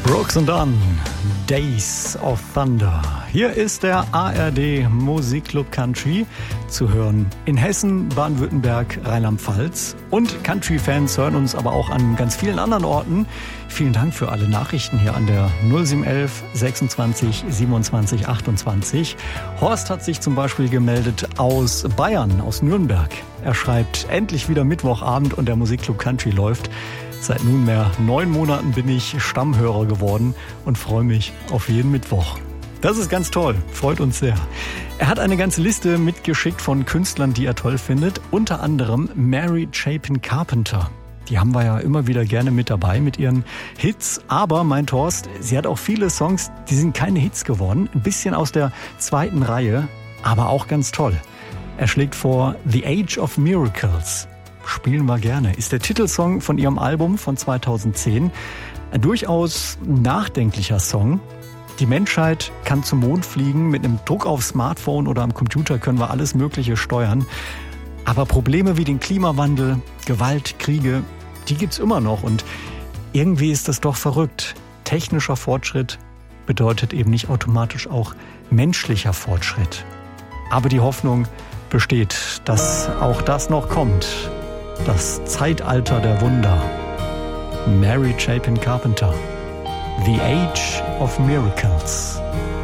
Brooks and Dunn, Days of Thunder. Hier ist der ARD Musikclub Country zu hören in Hessen, Baden-Württemberg, Rheinland-Pfalz. Und Country-Fans hören uns aber auch an ganz vielen anderen Orten. Vielen Dank für alle Nachrichten hier an der 0711 26 27 28. Horst hat sich zum Beispiel gemeldet aus Bayern, aus Nürnberg. Er schreibt, endlich wieder Mittwochabend und der Musikclub Country läuft. Seit nunmehr 9 Monaten bin ich Stammhörer geworden und freue mich auf jeden Mittwoch. Das ist ganz toll, freut uns sehr. Er hat eine ganze Liste mitgeschickt von Künstlern, die er toll findet. Unter anderem Mary Chapin Carpenter. Die haben wir ja immer wieder gerne mit dabei mit ihren Hits. Aber, meint Horst, sie hat auch viele Songs, die sind keine Hits geworden. Ein bisschen aus der zweiten Reihe, aber auch ganz toll. Er schlägt vor The Age of Miracles. Spielen wir gerne. Ist der Titelsong von ihrem Album von 2010. Ein durchaus nachdenklicher Song. Die Menschheit kann zum Mond fliegen. Mit einem Druck aufs Smartphone oder am Computer können wir alles Mögliche steuern. Aber Probleme wie den Klimawandel, Gewalt, Kriege, die gibt's immer noch. Und irgendwie ist das doch verrückt. Technischer Fortschritt bedeutet eben nicht automatisch auch menschlicher Fortschritt. Aber die Hoffnung besteht, dass auch das noch kommt. Das Zeitalter der Wunder. Mary Chapin Carpenter. The Age of Miracles.